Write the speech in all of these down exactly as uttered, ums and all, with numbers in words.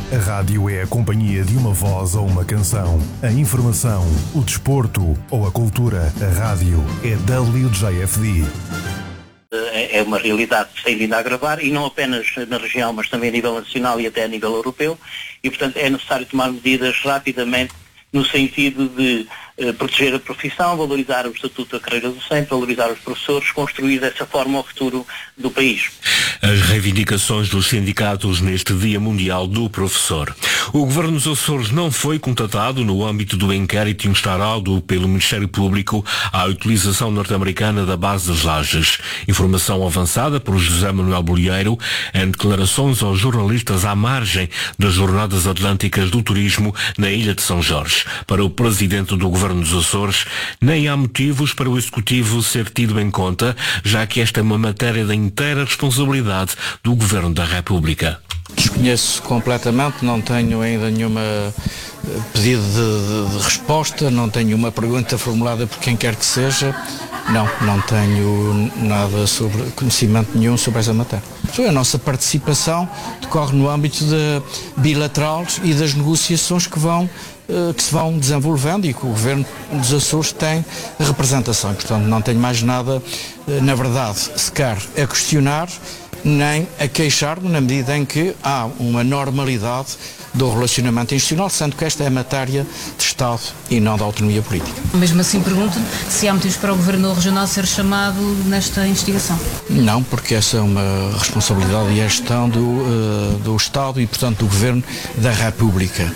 A rádio é a companhia de uma voz ou uma canção. A informação, o desporto ou a cultura. A rádio é W J F D. É uma realidade que se tem vindo a agravar, e não apenas na região, mas também a nível nacional e até a nível europeu, e portanto é necessário tomar medidas rapidamente no sentido de eh, proteger a profissão, valorizar o estatuto da carreira docente, valorizar os professores, construir dessa forma o futuro do país. As reivindicações dos sindicatos neste Dia Mundial do Professor. O Governo dos Açores não foi contatado no âmbito do inquérito instaurado pelo Ministério Público à utilização norte-americana da base das Lajes. Informação avançada por José Manuel Bolieiro em declarações aos jornalistas à margem das Jornadas Atlânticas do Turismo na Ilha de São Jorge. Para o Presidente do Governo dos Açores, nem há motivos para o Executivo ser tido em conta, já que esta é uma matéria da inteira responsabilidade do Governo da República. Desconheço completamente, não tenho ainda nenhuma pedido de, de, de resposta, não tenho uma pergunta formulada por quem quer que seja. Não, não tenho nada sobre, conhecimento nenhum sobre essa matéria. A nossa participação decorre no âmbito de bilaterais e das negociações que vão que se vão desenvolvendo e que o Governo dos Açores tem representação. Portanto, não tenho mais nada, na verdade, sequer a questionar, nem a queixar-me, na medida em que há uma normalidade do relacionamento institucional, sendo que esta é matéria de Estado e não da autonomia política. Mesmo assim, pergunto se há motivos para o Governo Regional ser chamado nesta investigação. Não, porque essa é uma responsabilidade e a gestão do, uh, do Estado e, portanto, do Governo da República.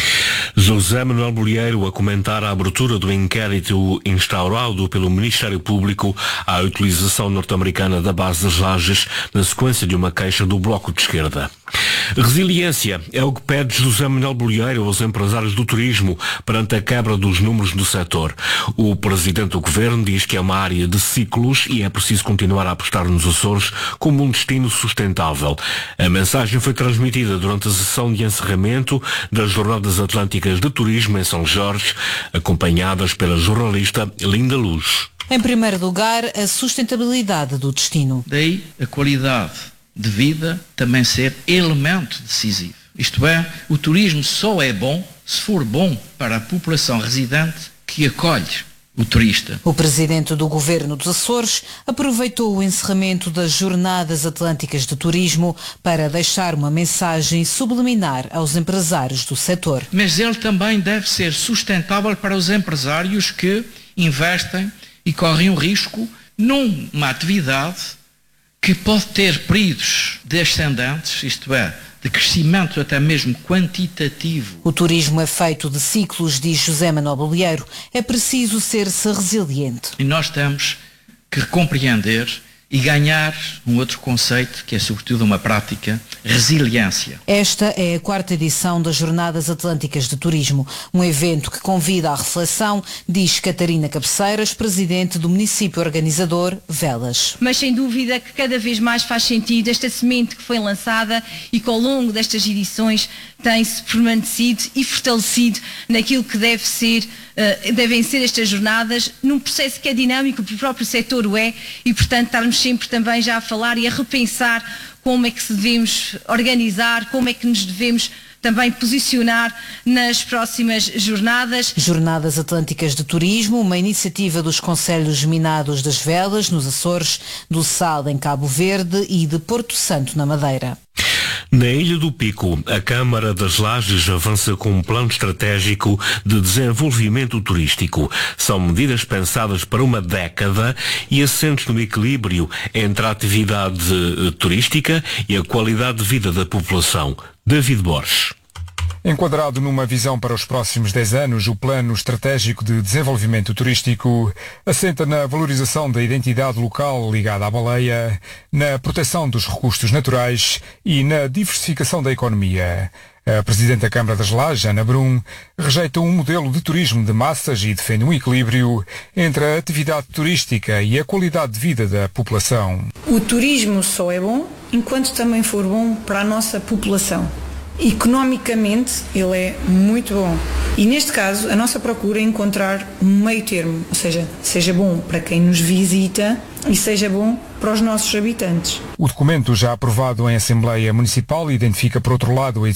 José Manuel Bolieiro a comentar a abertura do inquérito instaurado pelo Ministério Público à utilização norte-americana da base das Lajes na sequência de uma queixa do Bloco de Esquerda. Resiliência é o que pede José Manuel Bolieiro aos empresários do turismo perante a quebra dos números do setor. O Presidente do Governo diz que é uma área de ciclos e é preciso continuar a apostar nos Açores como um destino sustentável. A mensagem foi transmitida durante a sessão de encerramento das Jornadas Atlânticas de Turismo em São Jorge, acompanhadas pela jornalista Linda Luz. Em primeiro lugar, a sustentabilidade do destino. Daí a qualidade de vida também ser elemento decisivo. Isto é, o turismo só é bom se for bom para a população residente que acolhe o turista. O Presidente do Governo dos Açores aproveitou o encerramento das Jornadas Atlânticas de Turismo para deixar uma mensagem subliminar aos empresários do setor. Mas ele também deve ser sustentável para os empresários que investem e correm o risco numa atividade que pode ter períodos descendentes, isto é, de crescimento até mesmo quantitativo. O turismo é feito de ciclos, diz José Manuel Bolieiro. É preciso ser-se resiliente. E nós temos que compreender e ganhar um outro conceito, que é sobretudo uma prática, resiliência. Esta é a quarta edição das Jornadas Atlânticas de Turismo, um evento que convida à reflexão, diz Catarina Cabeceiras, presidente do município organizador Velas. Mas sem dúvida que cada vez mais faz sentido esta semente que foi lançada e que ao longo destas edições tem-se permanecido e fortalecido naquilo que deve ser, uh, devem ser estas jornadas, num processo que é dinâmico, o próprio setor o é, e portanto estarmos sempre também já a falar e a repensar como é que se devemos organizar, como é que nos devemos também posicionar nas próximas jornadas. Jornadas Atlânticas de Turismo, uma iniciativa dos Conselhos Minados das Velas, nos Açores, do Sal, em Cabo Verde e de Porto Santo, na Madeira. Na Ilha do Pico, a Câmara das Lajes avança com um plano estratégico de desenvolvimento turístico. São medidas pensadas para uma década e assentes no equilíbrio entre a atividade turística e a qualidade de vida da população. David Borges. Enquadrado numa visão para os próximos dez anos, o Plano Estratégico de Desenvolvimento Turístico assenta na valorização da identidade local ligada à baleia, na proteção dos recursos naturais e na diversificação da economia. A Presidente da Câmara das Lajes, Ana Brum, rejeita um modelo de turismo de massas e defende um equilíbrio entre a atividade turística e a qualidade de vida da população. O turismo só é bom enquanto também for bom para a nossa população. Economicamente, ele é muito bom. E neste caso, a nossa procura é encontrar um meio termo, ou seja, seja bom para quem nos visita e seja bom para os nossos habitantes. O documento, já aprovado em Assembleia Municipal, identifica, por outro lado, a